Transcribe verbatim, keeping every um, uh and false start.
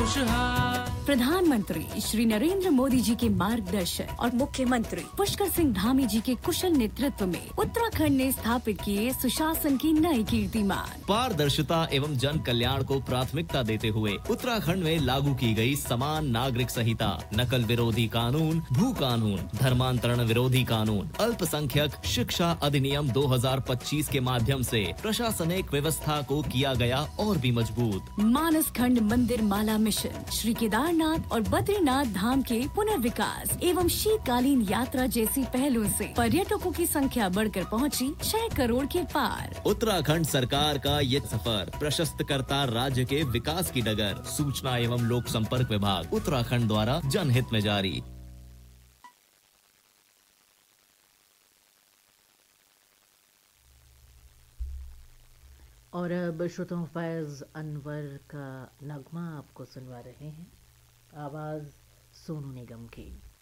खुशहाल। प्रधानमंत्री श्री नरेंद्र मोदी जी के मार्गदर्शन और मुख्यमंत्री पुष्कर सिंह धामी जी के कुशल नेतृत्व में उत्तराखंड ने स्थापित किए सुशासन की नई कीर्तिमान। पारदर्शिता एवं जन कल्याण को प्राथमिकता देते हुए उत्तराखंड में लागू की गई समान नागरिक संहिता, नकल विरोधी कानून, भू कानून, धर्मांतरण विरोधी कानून, अल्पसंख्यक शिक्षा अधिनियम दो हज़ार पच्चीस के माध्यम से प्रशासनिक व्यवस्था को किया गया और भी मजबूत। मानस खंड मंदिर माला मिशन, श्री केदारनाथ और बद्रीनाथ धाम के पुनर्विकास एवं शीतकालीन यात्रा जैसी पहलों से पर्यटकों की संख्या बढ़कर पहुंची छह करोड़ के पार। उत्तराखंड सरकार का ये सफर प्रशस्त करता राज्य के विकास की डगर। सूचना एवं लोक संपर्क विभाग उत्तराखंड द्वारा जनहित में जारी। और अब श्रोताओं फैज़ अनवर का नगमा आपको सुनवा रहे हैं, आवाज़ सोनू निगम की।